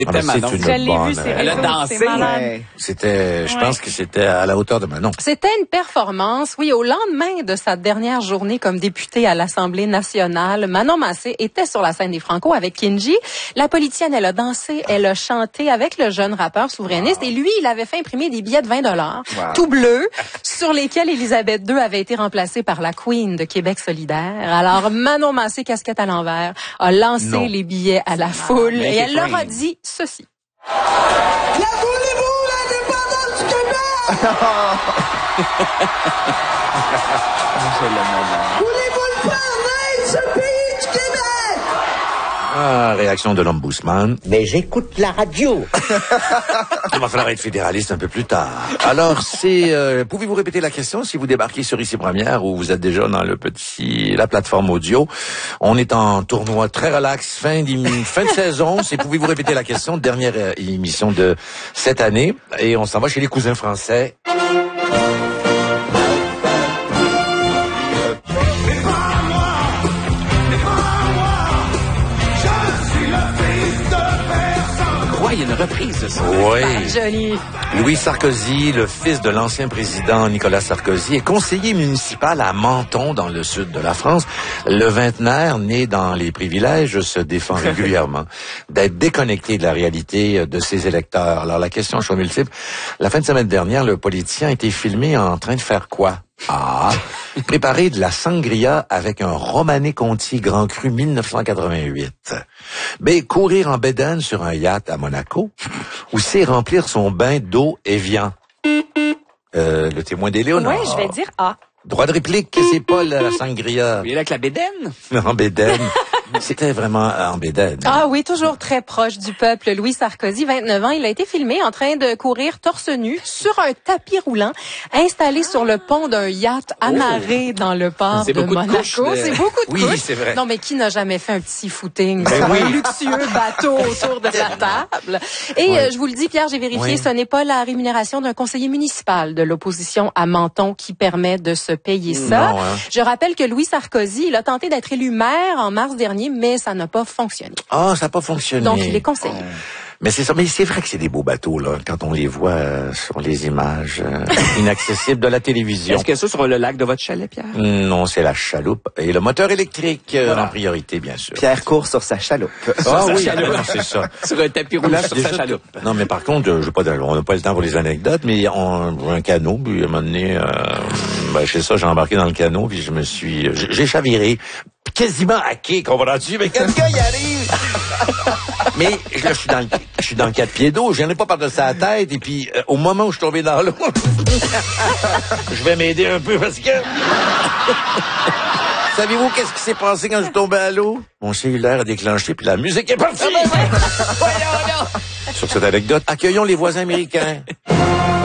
C'était Manon. C'est une Je l'ai bonne. vu, c'est Elle a rigolo, dansé. c'est malade. Ouais. C'était, je pense que c'était à la hauteur de Manon. C'était une performance, oui, au lendemain de sa dernière journée comme députée à l'Assemblée nationale. Manon Massé était sur la scène des Franco avec Kinji. La politicienne, elle a dansé, elle a chanté avec le jeune rappeur souverainiste. Et lui, il avait fait imprimer des billets de 20 $, tout bleus, sur lesquels Élisabeth II avait été remplacée par la Queen de Québec solidaire. Alors, Manon Massé, casquette à l'envers, a lancé les billets à la foule et elle leur a dit ceci. La voulez-vous, l'indépendance du Québec? Voulez-vous le faire naître, ce pays du Québec? Ah, réaction de l'ombudsman. Mais j'écoute la radio. Il va falloir être fédéraliste un peu plus tard. Alors, pouvez-vous répéter la question si vous débarquez sur Ici Première ou vous êtes déjà dans la plateforme audio? On est en tournoi très relax, fin de saison. Pouvez-vous répéter la question? Dernière émission de cette année. Et on s'en va chez les cousins français. Il y a une reprise de ça. Oui. Johnny. Louis Sarkozy, le fils de l'ancien président Nicolas Sarkozy, est conseiller municipal à Menton, dans le sud de la France. Le vingtenaire, né dans les privilèges, se défend régulièrement d'être déconnecté de la réalité de ses électeurs. Alors, la question est multiple. La fin de semaine dernière, le politicien a été filmé en train de faire quoi? Préparer de la sangria avec un Romanée Conti Grand Cru 1988. Courir en bédaine sur un yacht à Monaco, ou c'est remplir son bain d'eau Evian. Le témoin des Léonard. Oui, je vais dire A. Droit de réplique, c'est pas la sangria. Il est avec la bédaine. En bédaine. C'était vraiment en bédaine. Ah oui, toujours très proche du peuple. Louis Sarkozy, 29 ans, il a été filmé en train de courir torse nu sur un tapis roulant installé sur le pont d'un yacht amarré dans le port C'est de beaucoup de Monaco. couches de- C'est beaucoup de Oui, couches. c'est vrai. Non, mais qui n'a jamais fait un petit footing sur un luxueux bateau autour de la table? Et je vous le dis, Pierre, j'ai vérifié, ce n'est pas la rémunération d'un conseiller municipal de l'opposition à Menton qui permet de se payer ça. Non, hein. Je rappelle que Louis Sarkozy, il a tenté d'être élu maire en mars dernier, mais ça n'a pas fonctionné. Ah, ça n'a pas fonctionné. Donc, il est conseiller. Mais c'est ça, mais c'est vrai que c'est des beaux bateaux, là, quand on les voit sur les images inaccessibles de la télévision. Est-ce que ça sur le lac de votre chalet, Pierre? Non, c'est la chaloupe. Et le moteur électrique en priorité, bien sûr. Pierre court sur sa chaloupe. Ah oui, chaloupe. non, c'est ça. Sur un tapis roulant sur Déjà, sa chaloupe. Non, mais par contre, on n'a pas le temps pour les anecdotes, mais un canot, puis à un moment donné, chez ça, j'ai embarqué dans le canot, puis j'ai chaviré. Quasiment hacké, comprends-tu? Mais quelqu'un y arrive! Mais là, je suis dans le 4 pieds d'eau, j'en ai pas par-dessus la tête, et puis au moment où je suis tombé dans l'eau, je vais m'aider un peu parce que... Savez-vous qu'est-ce qui s'est passé quand je suis tombé à l'eau? Mon cellulaire a déclenché, puis la musique est partie! Sur cette anecdote, accueillons les voisins américains.